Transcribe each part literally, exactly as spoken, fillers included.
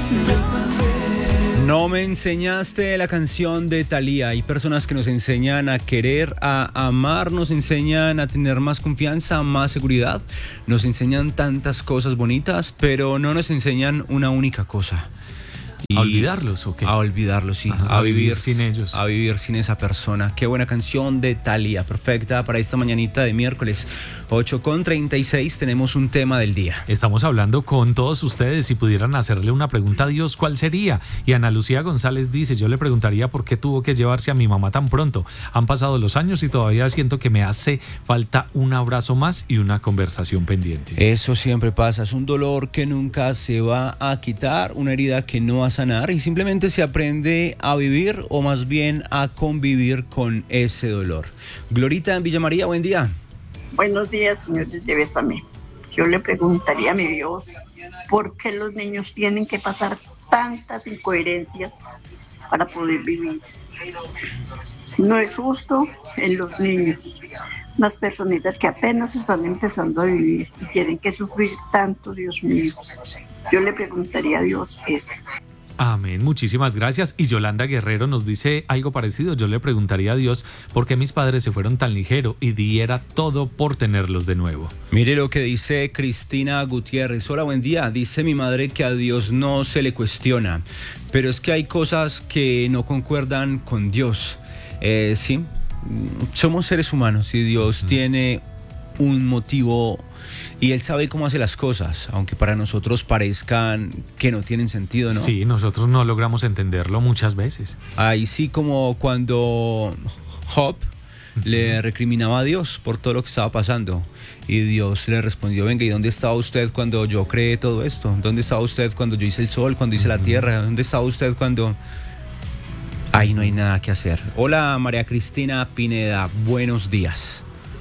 No me enseñaste la canción de Thalía. Hay personas que nos enseñan a querer, a amar, nos enseñan a tener más confianza, más seguridad. Nos enseñan tantas cosas bonitas, pero no nos enseñan una única cosa. ¿A olvidarlos o qué? A olvidarlos, sí. Ajá, a, a vivir, vivir sin ellos. A vivir sin esa persona. Qué buena canción de Thalía. Perfecta para esta mañanita de miércoles. ocho con treinta y seis tenemos un tema del día. Estamos hablando con todos ustedes. Si pudieran hacerle una pregunta a Dios, ¿cuál sería? Y Ana Lucía González dice, yo le preguntaría por qué tuvo que llevarse a mi mamá tan pronto. Han pasado los años y todavía siento que me hace falta un abrazo más y una conversación pendiente. Eso siempre pasa. Es un dolor que nunca se va a quitar, una herida que no va a sanar y simplemente se aprende a vivir o más bien a convivir con ese dolor. Glorita en Villa María, buen día. Buenos días, señor de Bésame. Yo le preguntaría a mi Dios, ¿por qué los niños tienen que pasar tantas incoherencias para poder vivir? No es justo en los niños, unas personitas que apenas están empezando a vivir y tienen que sufrir tanto, Dios mío. Yo le preguntaría a Dios eso. Amén, muchísimas gracias. Y Yolanda Guerrero nos dice algo parecido. Yo le preguntaría a Dios por qué mis padres se fueron tan ligero y diera todo por tenerlos de nuevo. Mire lo que dice Cristina Gutiérrez. Hola, buen día. Dice mi madre que a Dios no se le cuestiona, pero es que hay cosas que no concuerdan con Dios. Eh, sí, somos seres humanos y Dios uh-huh. tiene un motivo y Él sabe cómo hace las cosas, aunque para nosotros parezcan que no tienen sentido, ¿no? Sí, nosotros no logramos entenderlo muchas veces. Ahí sí, como cuando Job uh-huh. le recriminaba a Dios por todo lo que estaba pasando y Dios le respondió, venga, ¿y dónde estaba usted cuando yo creé todo esto? ¿Dónde estaba usted cuando yo hice el sol, cuando hice uh-huh. la tierra? ¿Dónde estaba usted cuando...? Ahí no hay nada que hacer. Hola, María Cristina Pineda, buenos días.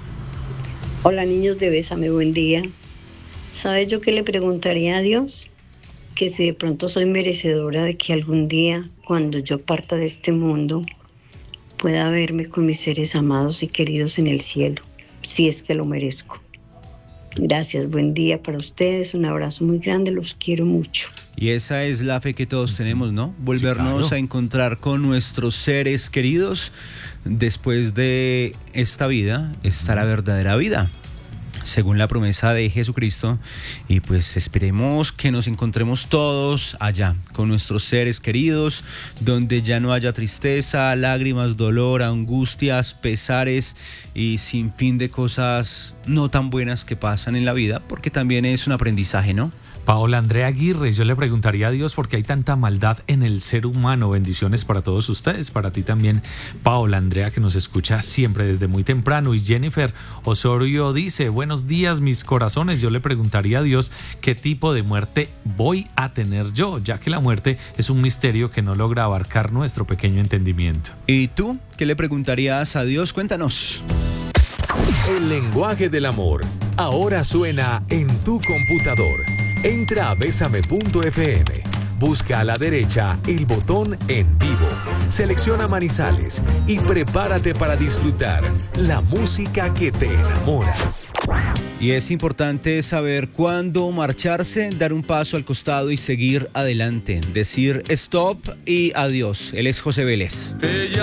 Hola, niños de Bésame, buen día. ¿Sabes yo qué le preguntaría a Dios? Que si de pronto soy merecedora de que algún día, cuando yo parta de este mundo, pueda verme con mis seres amados y queridos en el cielo, si es que lo merezco. Gracias, buen día para ustedes, un abrazo muy grande, los quiero mucho. Y esa es la fe que todos tenemos, ¿no? Volvernos sí, claro. a encontrar con nuestros seres queridos. Después de esta vida está la verdadera vida, según la promesa de Jesucristo, y pues esperemos que nos encontremos todos allá, con nuestros seres queridos, donde ya no haya tristeza, lágrimas, dolor, angustias, pesares y sin fin de cosas no tan buenas que pasan en la vida, porque también es un aprendizaje, ¿no? Paola Andrea Aguirre, yo le preguntaría a Dios por qué hay tanta maldad en el ser humano. Bendiciones para todos ustedes, para ti también, Paola Andrea, que nos escucha siempre desde muy temprano. Y Jennifer Osorio dice, buenos días mis corazones, yo le preguntaría a Dios qué tipo de muerte voy a tener yo, ya que la muerte es un misterio que no logra abarcar nuestro pequeño entendimiento. ¿Y tú qué le preguntarías a Dios? Cuéntanos. El lenguaje del amor ahora suena en tu computador. Entra a Bésame punto efe eme, busca a la derecha el botón En Vivo, selecciona Manizales y prepárate para disfrutar la música que te enamora. Y es importante saber cuándo marcharse, dar un paso al costado y seguir adelante, decir stop y adiós. Él es José Vélez.